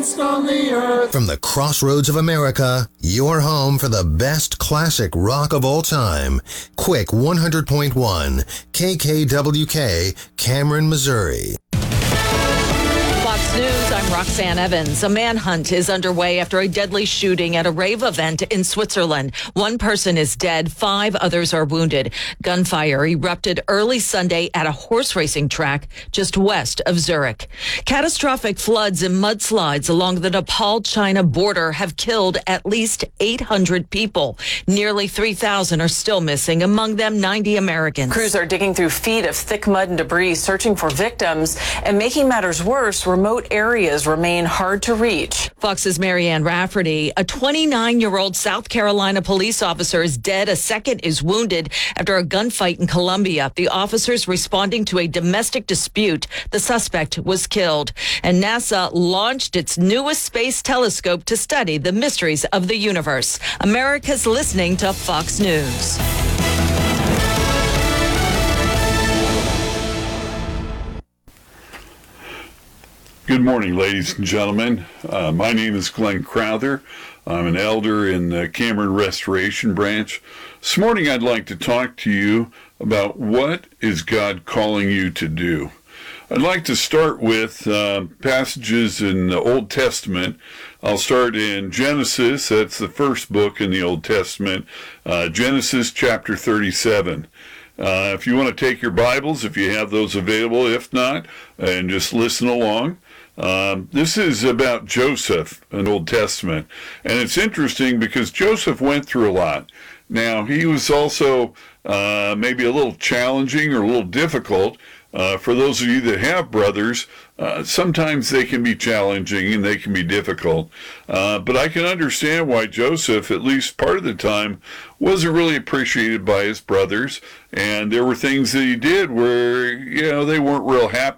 Christ on the earth. From the crossroads of America, your home for the best classic rock of all time. Quick 100.1 KKWK, Cameron, Missouri. Fox News, I'm Roxanne Evans. A manhunt is underway after a deadly shooting at a rave event in Switzerland. One person is dead, 5 others are wounded. Gunfire erupted early Sunday at a horse racing track just west of Zurich. Catastrophic floods and mudslides along the Nepal-China border have killed at least 800 people. Nearly 3,000 are still missing, among them 90 Americans. Crews are digging through feet of thick mud and debris, searching for victims, and making matters worse, remote areas remain hard to reach. Fox's Marianne Rafferty, a 29-year-old South Carolina police officer, is dead. A second is wounded after a gunfight in Colombia. The officers responding to a domestic dispute. The suspect was killed. And NASA launched its newest space telescope to study the mysteries of the universe. America's listening to Fox News. Good morning, ladies and gentlemen. My name is Glenn Crowther. I'm an elder in the Cameron Restoration Branch. This morning I'd like to talk to you about what is God calling you to do. I'd like to start with passages in the Old Testament. I'll start in Genesis. That's the first book in the Old Testament. Genesis chapter 37. If you want to take your Bibles, if you have those available, if not, and just listen along. This is about Joseph in the Old Testament. And it's interesting because Joseph went through a lot. Now, he was also maybe a little challenging or a little difficult. For those of you that have brothers, sometimes they can be challenging and they can be difficult. But I can understand why Joseph, at least part of the time, wasn't really appreciated by his brothers. And there were things that he did where, they weren't real happy